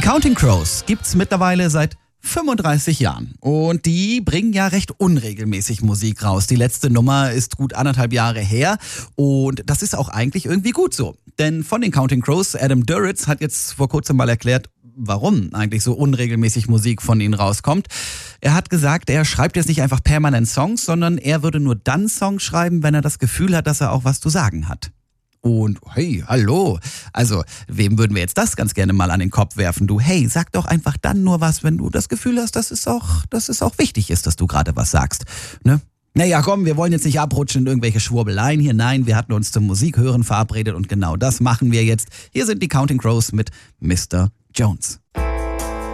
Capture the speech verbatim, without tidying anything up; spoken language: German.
Counting Crows gibt's mittlerweile seit fünfunddreißig Jahren. Und die bringen ja recht unregelmäßig Musik raus. Die letzte Nummer ist gut anderthalb Jahre her und das ist auch eigentlich irgendwie gut so. Denn von den Counting Crows, Adam Duritz hat jetzt vor kurzem mal erklärt, warum eigentlich so unregelmäßig Musik von ihnen rauskommt. Er hat gesagt, er schreibt jetzt nicht einfach permanent Songs, sondern er würde nur dann Songs schreiben, wenn er das Gefühl hat, dass er auch was zu sagen hat. Und hey, hallo, also wem würden wir jetzt das ganz gerne mal an den Kopf werfen? Du, hey, sag doch einfach dann nur was, wenn du das Gefühl hast, dass es auch, dass es auch wichtig ist, dass du gerade was sagst, ne? Naja, komm, wir wollen jetzt nicht abrutschen in irgendwelche Schwurbeleien hier. Nein, wir hatten uns zum Musikhören verabredet und genau das machen wir jetzt. Hier sind die Counting Crows mit Mister Jones.